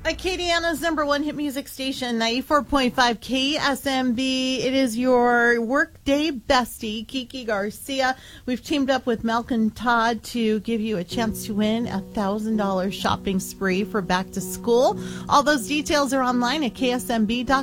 Acadiana's number one hit music station, 94.5 KSMB. It is your workday bestie, Kiki Garcia. We've teamed up with Malcolm Todd to give you a chance to win a $1,000 shopping spree for back to school. All those details are online at ksmb.com.